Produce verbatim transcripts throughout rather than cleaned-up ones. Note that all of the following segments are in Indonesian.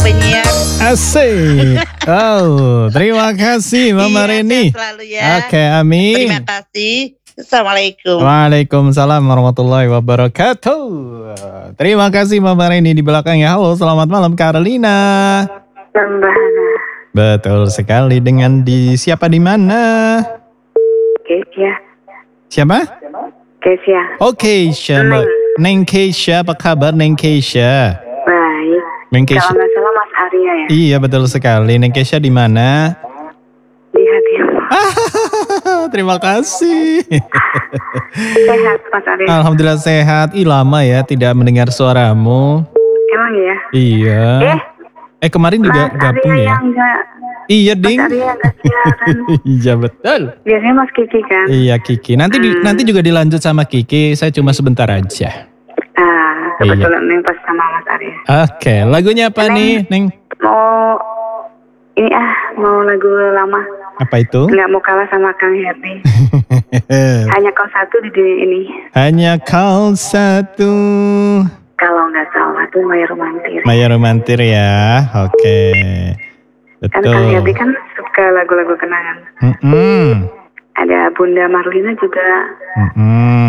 penyiar. Asik. Oh, terima kasih Mama Iya, Reni. sehat selalu ya. Oke, amin. Terima kasih. Assalamualaikum. Waalaikumsalam warahmatullahi wabarakatuh. Terima kasih Mama Reni di belakangnya. Halo, selamat malam Carolina. Lembahana. Betul sekali, dengan di siapa di mana? Keisha. Siapa? Keisha. Oh, Keisha. Neng. Neng Keisha, apa kabar Neng Keisha? Baik. Neng Keisha. Kalau nggak salah Mas Arya ya. Iya, betul sekali. Neng Keisha di mana? Di hati Allah. Terima kasih. Sehat Mas Arya. Alhamdulillah sehat. Ih, lama ya tidak mendengar suaramu. Emang ya? Iya. Eh, Eh kemarin juga Mas gabung Arya ya? yang nggak. Iya, Mas Ding. Arya nggak siaran. Iya, betul. Biasanya Mas Kiki kan. Iya, Kiki. Nanti di- nanti juga dilanjut sama Kiki. Saya cuma sebentar aja. Ah, kebetulan Neng pas sama Mas Arya. Oke, lagunya apa Neng. nih, Neng? Mau ini ah, mau lagu lama. Apa itu? Nggak mau kalah sama Kang Herdi. Hanya kau satu di dunia ini. Hanya kau satu. Kalau nggak salah tuh Maya Romantis. Maya Romantir ya. Oke. Kan Kang Betul. Herdi kan suka lagu-lagu kenangan. Mm-mm. Ada Bunda Marlina juga. Mm-mm.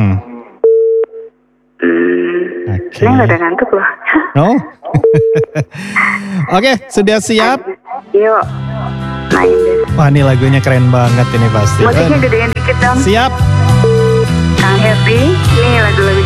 Hmm, Oke. Neng udah ngantuk loh. No? Oke, sudah siap? Yuk, main deh. Wah, ini lagunya keren banget ini pasti. Musiknya gedein dikit dong. Siap? Kang Herdi, ini lagu-lagu